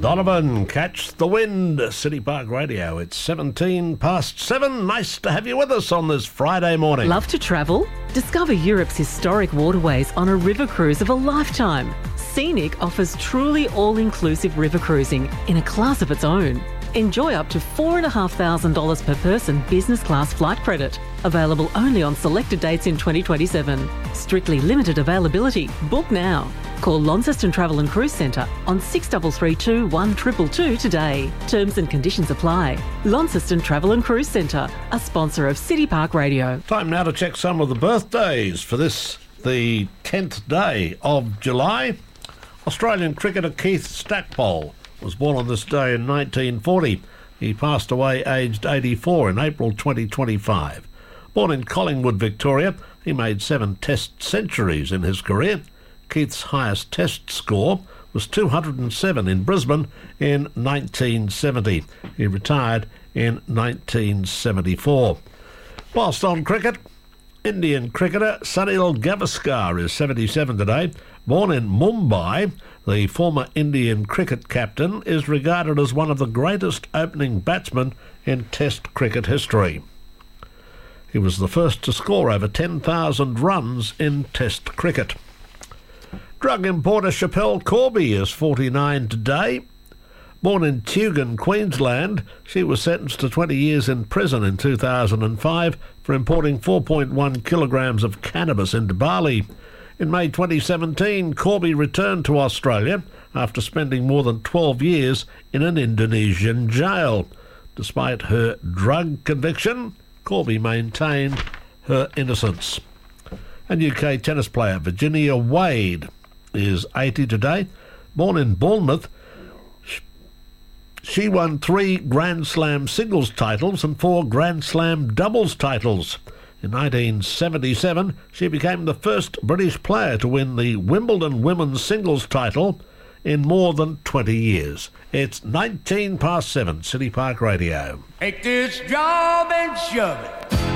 Donovan, Catch the Wind, City Park Radio. It's 17 past 7. Nice to have you with us on this Friday morning. Love to travel? Discover Europe's historic waterways on a river cruise of a lifetime. Scenic offers truly all-inclusive river cruising in a class of its own. Enjoy up to $4,500 per person business class flight credit. Available only on selected dates in 2027. Strictly limited availability. Book now. Call Launceston Travel and Cruise Centre on 6332 1222 today. Terms and conditions apply. Launceston Travel and Cruise Centre, a sponsor of City Park Radio. Time now to check some of the birthdays for this, the 10th day of July. Australian cricketer Keith Stackpole was born on this day in 1940. He passed away aged 84 in April 2025. Born in Collingwood, Victoria, he made 7 Test centuries in his career. Keith's highest Test score was 207 in Brisbane in 1970. He retired in 1974. Whilst on cricket, Indian cricketer Sunil Gavaskar is 77 today. Born in Mumbai, the former Indian cricket captain is regarded as one of the greatest opening batsmen in Test cricket history. He was the first to score over 10,000 runs in Test cricket. Drug importer Schapelle Corby is 49 today. Born in Tugun, Queensland, she was sentenced to 20 years in prison in 2005 for importing 4.1 kilograms of cannabis into Bali. In May 2017, Corby returned to Australia after spending more than 12 years in an Indonesian jail. Despite her drug conviction, Corby maintained her innocence. And UK tennis player Virginia Wade is 80 today. Born in Bournemouth, she won 3 Grand Slam singles titles and 4 Grand Slam doubles titles. In 1977, she became the first British player to win the Wimbledon women's singles title in more than 20 years. It's 19 past 7, City Park Radio. Take this job and shove it.